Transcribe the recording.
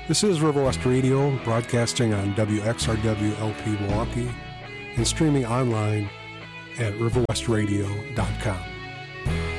This is River West Radio, broadcasting on WXRW LP Milwaukee and streaming online at riverwestradio.com.